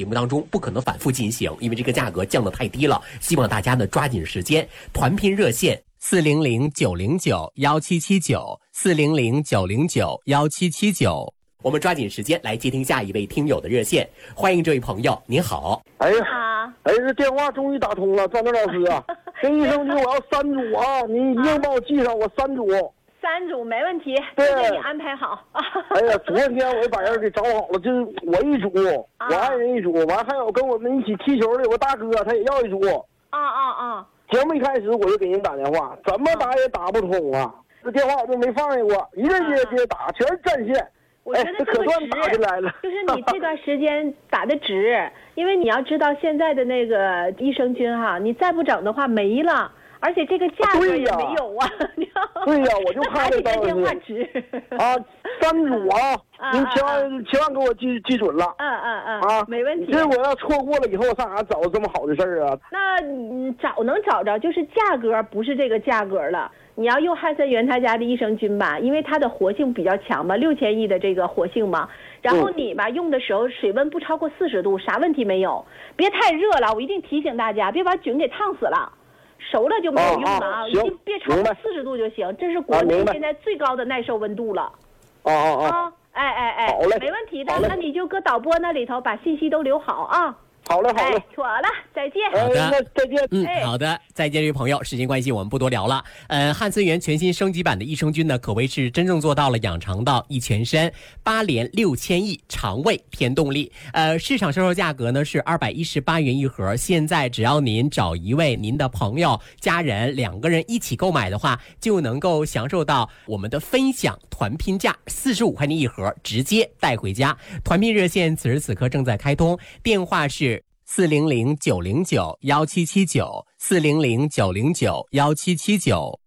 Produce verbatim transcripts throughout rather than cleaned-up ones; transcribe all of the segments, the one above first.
目当中不可能反复进行，因为这个价格降得太低了。希望大家呢抓紧时间，团拼热线四零零九零九幺七七九四零零九零九幺七七九。我们抓紧时间来接听下一位听友的热线，欢迎这位朋友，您好。 哎呀，哎，这电话终于打通了，张德老师啊，这益生菌我要三组啊，你一定帮我记上，我三组。 三组没问题， 对， 给你安排好。 哎呀，昨天我就把人给找好了，就是我一组， 啊、 我爱人一组，完还有跟我们一起踢球的有个大哥，他也要一组。 啊啊啊！ 节目一开始我就给人打电话，怎么打也打不通啊，这电话我就没放下过，一个接接打，全是占线。 我觉得这个值， 打进来了， 就是你这段时间打的值，因为你要知道现在的那个益生菌哈，你再不整的话没了，而且这个价格也没有啊。 对呀、啊，我就看这电话值啊，三组啊，啊您千万、啊、千万给我记记准了。 嗯嗯嗯啊， 没问题。 这我要错过了以后，上哪找这么好的事儿啊？ 那你找能找着，就是价格不是这个价格了。你要用汉森源他家的益生菌吧，因为它的活性比较强嘛，六千亿的这个活性嘛。然后你吧、嗯、用的时候水温不超过四十度，啥问题没有。别太热了，我一定提醒大家，别把菌给烫死了。熟了就没有用了啊， 啊啊一定别超过四十度就行，这是国内现在最高的耐受温度了。 啊啊啊！ 啊，哎哎哎， 好嘞， 没问题的，那你就搁导播那里头把信息都留好啊。 好嘞，好嘞， 哎，妥了，再见。 好的， 哎、再见。 嗯，好的，再见，这位朋友。时间关系，我们不多聊了。呃，汉森源全新升级版的益生菌呢，可谓是真正做到了养肠道、益全身、八连六千亿、肠胃添动力。呃，市场销售价格呢是二百一十八元一盒，现在只要您找一位您的朋友、家人两个人一起购买的话，就能够享受到我们的分享团拼价，四十五块钱一盒，直接带回家。团拼热线此时此刻正在开通，电话是四零零九零九幺七七九四零零九零九幺七七九。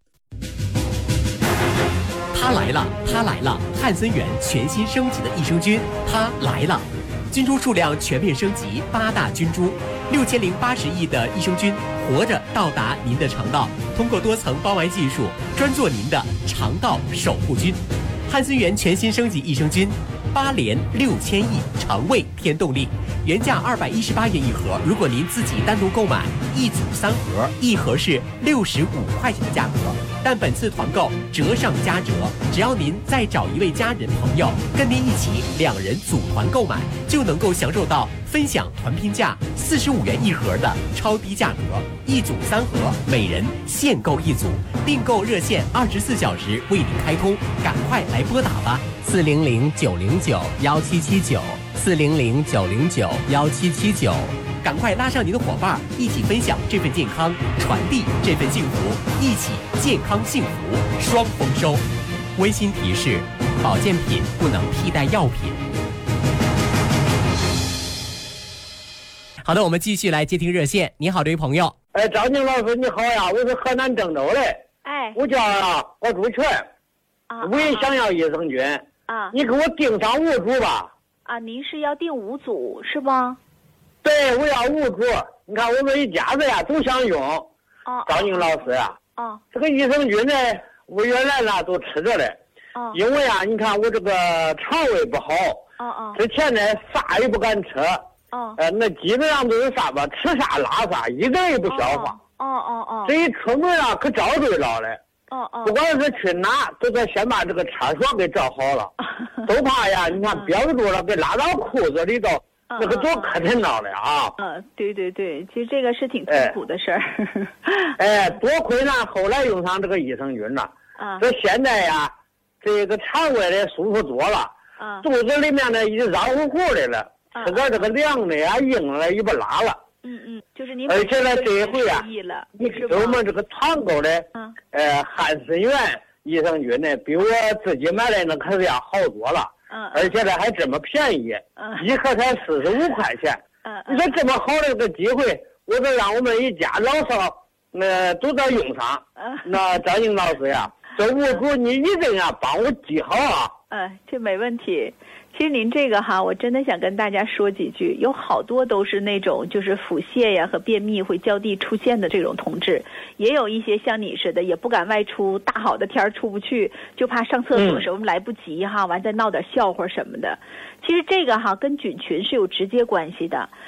它来了，它来了！汉森源全新升级的益生菌，它来了！菌株数量全面升级，八大菌株，六千零八十亿的益生菌，活着到达您的肠道，通过多层包埋技术，专做您的肠道守护菌。汉森源全新升级益生菌。八连六千亿，肠胃添动力，原价二百一十八元一盒。如果您自己单独购买，一组三盒，一盒是六十五块钱的价格。但本次团购折上加折，只要您再找一位家人朋友跟您一起，两人组团购买，就能够享受到分享团拼价四十五元一盒的超低价格，一组三盒，每人限购一组。订购热线二十四小时为您开通，赶快来拨打吧。四零零九零九幺七七九四零零九零九幺七七九，赶快拉上您的伙伴，一起分享这份健康，传递这份幸福，一起健康幸福双丰收。温馨提示：保健品不能替代药品。好的，我们继续来接听热线。你好，这位朋友。 哎，张静老师你好呀，我是河南郑州的。 哎， 我叫啊郭主全。 啊， 我也想要益生菌。 啊， 你给我订上五组吧。 啊，您是要订五组是吧？ 对，我要五组。你看我们一家子呀都想用。 哦， 张静老师呀。 哦， 这个益生菌呢，我原来呢都吃着嘞。 哦， 因为啊，你看我这个肠胃不好。 哦哦。 之前呢啥也不敢吃。 哦。 呃，那基本上都是啥吧，吃啥拉啥，一点也不消化。 哦哦哦。 这一出门啊，可遭罪了嘞。 哦哦， 不管是去哪，都得先把这个厕所给找好了，都怕呀，你看憋不住了，给拉到裤子里头，那个多可疼了了啊！ 嗯，对对对，其实这个是挺痛苦的事儿。 哎，多亏呢，后来用上这个益生菌了， 啊， 这现在呀，这个肠胃的舒服多了， 啊， 肚子里面呢一热乎乎的了，吃点这个凉的呀、硬的也不拉了。 嗯嗯，就是您而且呢，这一回啊， 你给我们这个团购的， 嗯， 呃，汉森源益生菌呢，比我自己买的那可是要好多了， 嗯， 而且呢还这么便宜， 嗯， 一盒才四十五块钱， 嗯， 你说这么好的个机会，我得让我们一家老少，呃，都得用上。 嗯， 那张英老师呀，这五组你一定要帮我记好啊。 嗯，这没问题。其实您这个哈，我真的想跟大家说几句，有好多都是那种就是腹泻呀和便秘会较地出现的这种同志，也有一些像你似的也不敢外出，大好的天儿出不去，就怕上厕所什么来不及哈，完再闹点笑话什么的。其实这个哈跟菌群是有直接关系的。